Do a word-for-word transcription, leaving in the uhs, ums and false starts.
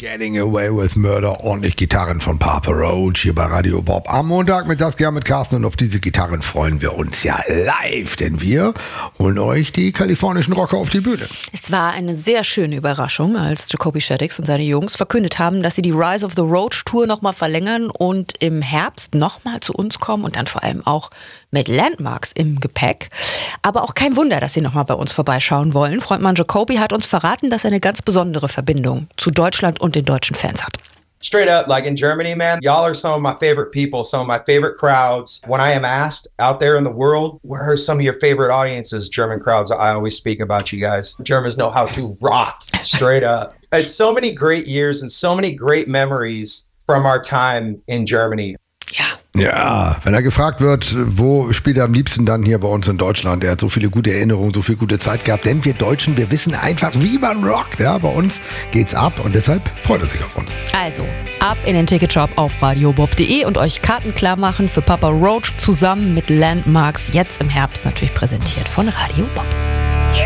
Getting Away with Murder, ordentlich Gitarren von Papa Roach hier bei Radio Bob am Montag mit Saskia, mit Carsten, und auf diese Gitarren freuen wir uns ja live, denn wir holen euch die kalifornischen Rocker auf die Bühne. Es war eine sehr schöne Überraschung, als Jacoby Shaddix und seine Jungs verkündet haben, dass sie die Rise of the Roach Tour nochmal verlängern und im Herbst nochmal zu uns kommen und dann vor allem auch mit Landmarks im Gepäck. Aber auch kein Wunder, dass sie nochmal bei uns vorbeischauen wollen. Frontmann Jacoby hat uns verraten, dass er eine ganz besondere Verbindung zu Deutschland und den deutschen Fans hat. Straight up, like in Germany, man, y'all are some of my favorite people, some of my favorite crowds. When I am asked out there in the world, where are some of your favorite audiences, German crowds, I always speak about you guys. Germans know how to rock, straight up. It's so many great years and so many great memories from our time in Germany. Ja. Ja, wenn er gefragt wird, wo spielt er am liebsten, dann hier bei uns in Deutschland. Er hat so viele gute Erinnerungen, so viel gute Zeit gehabt. Denn wir Deutschen, wir wissen einfach, wie man rockt. Ja, bei uns geht's ab und deshalb freut er sich auf uns. Also, ab in den Ticketshop auf radiobob punkt de und euch Karten klar machen für Papa Roach zusammen mit Landmarks. Jetzt im Herbst natürlich präsentiert von Radio Bob.